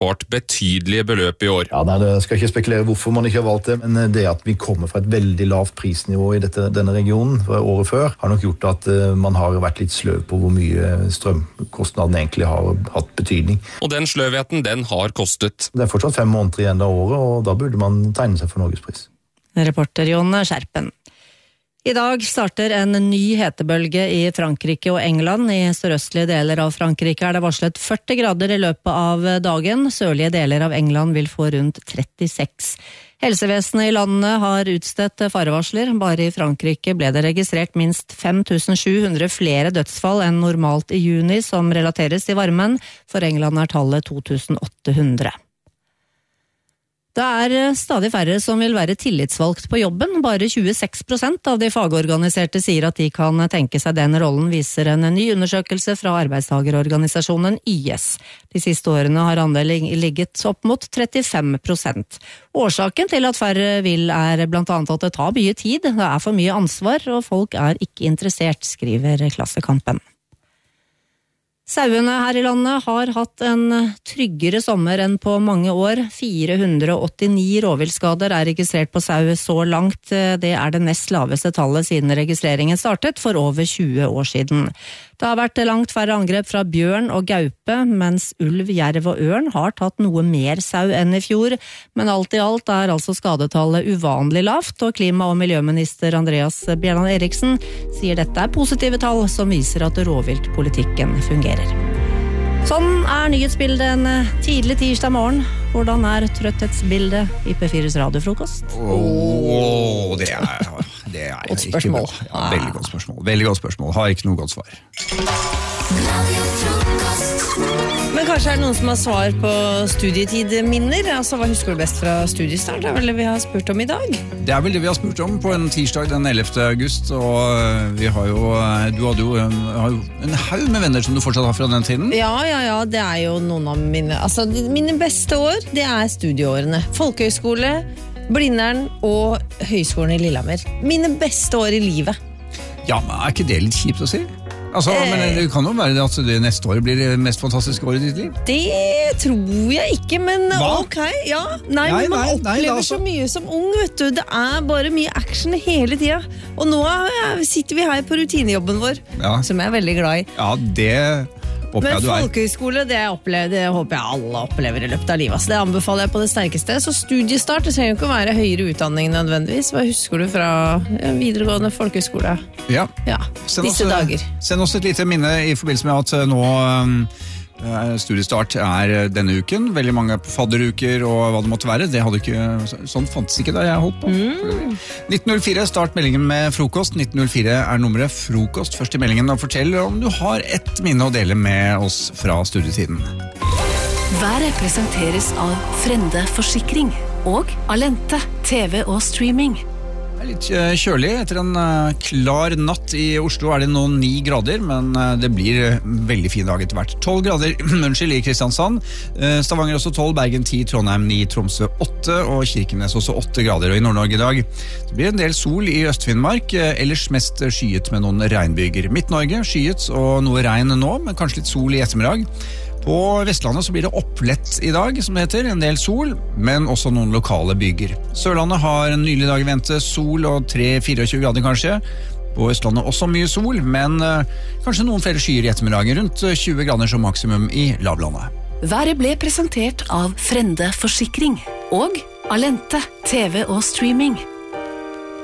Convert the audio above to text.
spart betydelige beløp i år. Ja, nei, jeg skal ikke spekulere hvorfor man ikke har valgt det, men det at vi kommer fra et veldig lavt prisnivå i denne regionen for året før, har nok gjort at man har vært litt sløv på hvor mye strømkostnaden egentlig har hatt betydning. Og den sløvheten, den har kostet. Det er fortsatt 5 måneder igjen av året, og da burde man tegne seg for Norgespris. Reporter Jon Skjerpen. I dag starter en ny hetebølge i Frankrike og England. I sørøstlige deler av Frankrike er det varslet 40 grader i løpet av dagen. Sørlige deler av England vil få rundt 36. Helsevesenet i landet har utstedt farevarsler. Bare i Frankrike ble det registrert minst 5700 flere dødsfall enn normalt i juni som relateres til varmen. For England er tallet 2800. Det er stadig færre som vil være tillitsvalgt på jobben. Bare 26% av de fagorganiserte sier at de kan tenke seg den rollen, viser en ny undersøkelse fra arbeidstagerorganisasjonen YS. De siste årene har andelen ligget opp mot 35%. Årsaken til at færre vil er blant annet at det tar mye tid, det er for mye ansvar, og folk er ikke interessert, skriver Klassekampen. Sauene her i landet har hatt en tryggere sommer enn på mange år. 489 rovviltskader er registrert på sau så langt. Det er det nest laveste tallet siden registreringen startet for over 20 år siden. Det har vært langt færre angrep fra bjørn og gaupe, mens ulv, jerv og ørn har tatt noe mer sau enn i fjor. Men alt i alt er altså skadetallet uvanlig lavt, og klima- og miljøminister Andreas Bjelland Eriksen sier dette er positive tall som viser at rovviltpolitikken fungerer. Sånn er nyhetsbildet en tidlig tirsdag morgen. Hvordan er trøtthetsbildet i P4s radiofrokost? Det er godt spørsmål. Ja, veldig godt spørsmål. Har ikke noe godt svar. Men kanskje er det noen som har svar på studietidminner? Altså, hva husker du best fra studiestart? Det er vel det vi har spurt om i dag? Det er vel det vi har spurt om på en tirsdag den 11. august, og vi har jo, du har jo en haug med venner som du fortsatt har fra den tiden. Ja, det er jo noen av mine beste år, det er studieårene. Folkehøyskole, Blindern og Høgskolen i Lillehammer. Mine beste år i livet. Ja, men er ikke det litt kjipt å si? Altså, men det kan jo være at det neste året blir det mest fantastiske året i ditt liv. Det tror jeg ikke, men hva? Ok, ja. Men man opplever så mye som ung, vet du. Det er bare mye action hele tida. Og nå sitter vi her på rutinejobben vår, som jeg er veldig glad i. Ja, det håper jeg du er. Men folkehøyskole, det håper jeg alle opplever i løpet av livet. Så det anbefaler jeg på det sterkeste. Så studiestart, det trenger jo ikke å være høyere utdanning nødvendigvis. Hva husker du fra videregående folkehøyskole? Ja. Disse dager. Send oss et lite minne i forbindelse med at nå studiestart er denne uken. Veldig mange på fadderuker og hva det måtte være. Sånn fantes ikke da jeg holdt på. 1904, start meldingen med frokost. 1904 er nummeret frokost først i meldingen, og fortell om du har et minne å dele med oss fra studietiden. Været presenteres av Frende Forsikring og Alente, TV og streaming. Det er litt kjølig. Etter en klar natt i Oslo er det nå 9 grader, men det blir veldig fin dag etter hvert. 12 grader i Kristiansand, Stavanger også 12, Bergen 10, Trondheim 9, Tromsø 8 og Kirkenes også 8 grader. Og i Nord-Norge i dag det blir en del sol i Øst-Finnmark, ellers mest skyet med noen regnbyger. Midt-Norge skyet og noe regn nå, men kanskje litt sol i ettermiddag. På Vestlandet så blir det opplett i dag, som det heter, en del sol, men også noen lokale byger. Sørlandet har en nylig dag i vente, sol og 3-24 grader kanskje. På Østlandet også mye sol, men kanskje noen flere skyer i ettermiddag, rundt 20 grader som maksimum i lavlandet. Været ble presentert av Frende Forsikring og Alente, TV og streaming.